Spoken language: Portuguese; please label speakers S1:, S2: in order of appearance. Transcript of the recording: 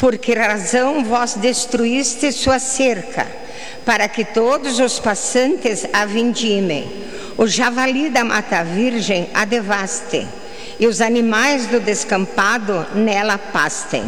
S1: Por que razão vós destruíste sua cerca, para que todos os passantes a vindimem? O javali da mata virgem a devaste, e os animais do descampado nela pastem.